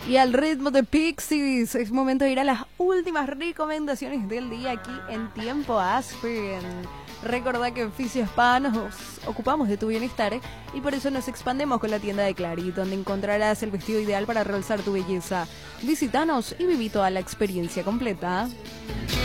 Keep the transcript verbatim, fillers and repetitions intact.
Y al ritmo de Pixies, es momento de ir a las últimas recomendaciones del día aquí en Tiempo Aspen. Recordá que en Fisiospa nos ocupamos de tu bienestar, ¿eh? Y por eso nos expandemos con la tienda de Clary, donde encontrarás el vestido ideal para realzar tu belleza. Visítanos y viví toda la experiencia completa.